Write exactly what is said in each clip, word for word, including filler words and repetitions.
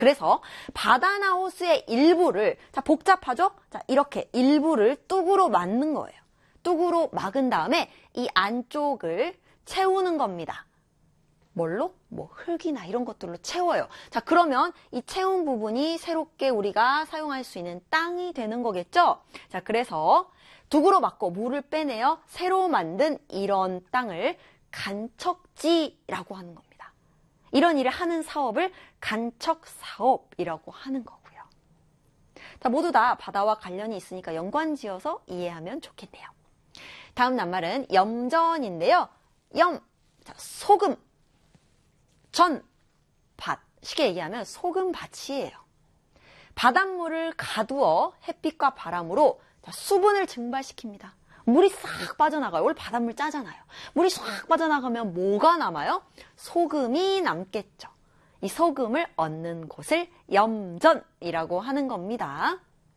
그래서 바다나 호수의 일부를, 자, 복잡하죠? 자, 이렇게 일부를 뚝으로 막는 거예요. 뚝으로 막은 다음에 이 안쪽을 채우는 겁니다. 뭘로? 뭐 흙이나 이런 것들로 채워요. 자, 그러면 이 채운 부분이 새롭게 우리가 사용할 수 있는 땅이 되는 거겠죠? 자, 그래서 둑으로 막고 물을 빼내어 새로 만든 이런 땅을 간척지라고 하는 겁니다. 이런 일을 하는 사업을 간척사업이라고 하는 거고요. 자, 모두 다 바다와 관련이 있으니까 연관지어서 이해하면 좋겠네요. 다음 낱말은 염전인데요. 염, 자, 소금, 전, 밭. 쉽게 얘기하면 소금밭이에요. 바닷물을 가두어 햇빛과 바람으로 수분을 증발시킵니다. 물이 싹 빠져나가요. 원래 바닷물 짜잖아요. 물이 싹 빠져나가면 뭐가 남아요? 소금이 남겠죠. 이 소금을 얻는 곳을 염전이라고 하는 겁니다.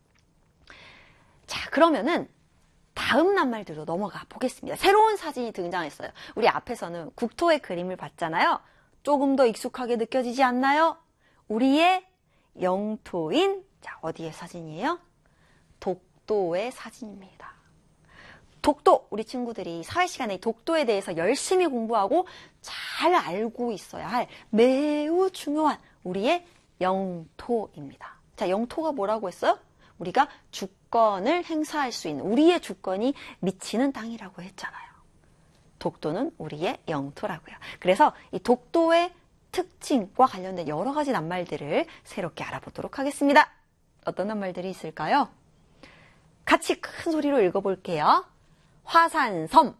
자, 그러면은 다음 낱말들로 넘어가 보겠습니다. 새로운 사진이 등장했어요. 우리 앞에서는 국토의 그림을 봤잖아요. 조금 더 익숙하게 느껴지지 않나요? 우리의 영토인, 자, 어디의 사진이에요? 독도의 사진입니다. 독도, 우리 친구들이 사회 시간에 독도에 대해서 열심히 공부하고 잘 알고 있어야 할 매우 중요한 우리의 영토입니다. 자, 영토가 뭐라고 했어요? 우리가 주권을 행사할 수 있는, 우리의 주권이 미치는 땅이라고 했잖아요. 독도는 우리의 영토라고요. 그래서 이 독도의 특징과 관련된 여러 가지 낱말들을 새롭게 알아보도록 하겠습니다. 어떤 낱말들이 있을까요? 같이 큰 소리로 읽어볼게요. 화산섬,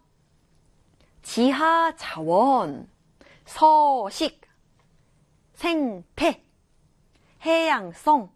지하자원, 서식, 생태, 해양성,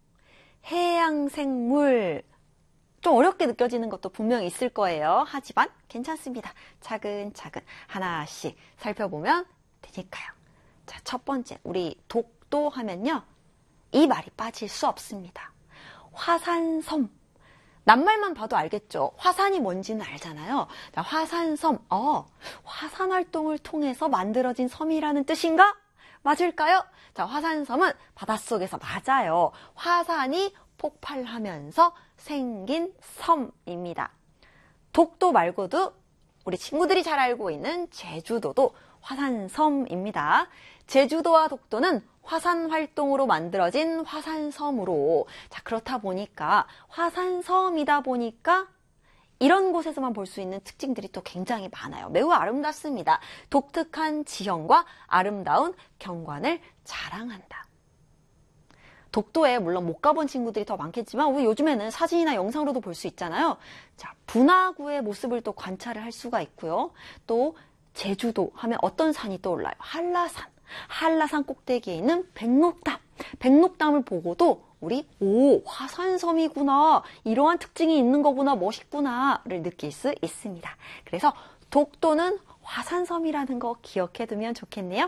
해양생물. 좀 어렵게 느껴지는 것도 분명히 있을 거예요. 하지만 괜찮습니다. 차근차근 하나씩 살펴보면 되니까요. 자, 첫 번째, 우리 독도 하면요, 이 말이 빠질 수 없습니다. 화산섬. 낱말만 봐도 알겠죠. 화산이 뭔지는 알잖아요. 자, 화산섬, 어, 화산 활동을 통해서 만들어진 섬이라는 뜻인가? 맞을까요? 자, 화산섬은 바닷속에서 맞아요. 화산이 폭발하면서 생긴 섬입니다. 독도 말고도 우리 친구들이 잘 알고 있는 제주도도 화산섬입니다. 제주도와 독도는 화산 활동으로 만들어진 화산섬으로, 자, 그렇다 보니까 화산섬이다 보니까 이런 곳에서만 볼 수 있는 특징들이 또 굉장히 많아요. 매우 아름답습니다. 독특한 지형과 아름다운 경관을 자랑한다. 독도에 물론 못 가본 친구들이 더 많겠지만 우리 요즘에는 사진이나 영상으로도 볼 수 있잖아요. 자, 분화구의 모습을 또 관찰을 할 수가 있고요. 또 제주도 하면 어떤 산이 떠올라요? 한라산. 한라산 꼭대기에 있는 백록담. 백록담을 보고도 우리 오, 화산섬이구나. 이러한 특징이 있는 거구나. 멋있구나를 느낄 수 있습니다. 그래서 독도는 화산섬이라는 거 기억해 두면 좋겠네요.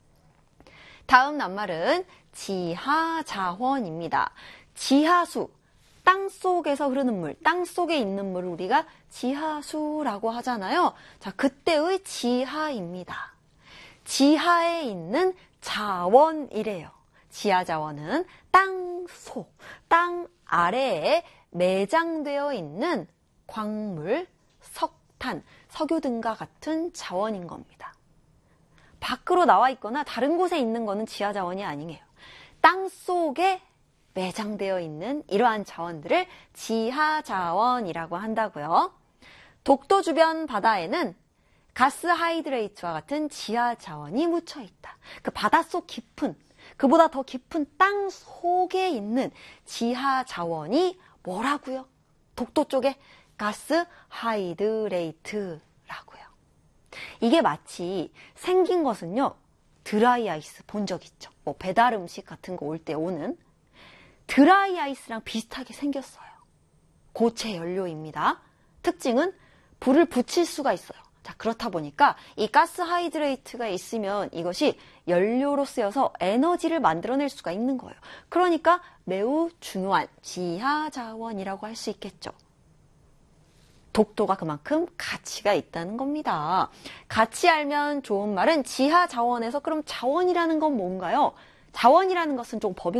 다음 낱말은 지하자원입니다. 지하수, 땅속에서 흐르는 물, 땅속에 있는 물을 우리가 지하수라고 하잖아요. 자, 그때의 지하입니다. 지하에 있는 자원이래요. 지하자원은 땅속, 땅 아래에 매장되어 있는 광물, 석탄, 석유 등과 같은 자원인 겁니다. 밖으로 나와 있거나 다른 곳에 있는 거는 지하자원이 아니에요. 땅속에 매장되어 있는 이러한 자원들을 지하자원이라고 한다고요. 독도 주변 바다에는 가스 하이드레이트와 같은 지하자원이 묻혀 있다. 그 바닷속 깊은, 그보다 더 깊은 땅 속에 있는 지하자원이 뭐라고요? 독도 쪽에 가스 하이드레이트라고요. 이게 마치 생긴 것은요, 드라이 아이스 본 적 있죠? 뭐 배달 음식 같은 거 올 때 오는 드라이 아이스랑 비슷하게 생겼어요. 고체 연료입니다. 특징은 불을 붙일 수가 있어요. 자, 그렇다 보니까 이 가스 하이드레이트가 있으면 이것이 연료로 쓰여서 에너지를 만들어낼 수가 있는 거예요. 그러니까 매우 중요한 지하자원이라고 할 수 있겠죠. 독도가 그만큼 가치가 있다는 겁니다. 같이 알면 좋은 말은 지하자원에서 그럼 자원이라는 건 뭔가요? 자원이라는 것은 좀 법이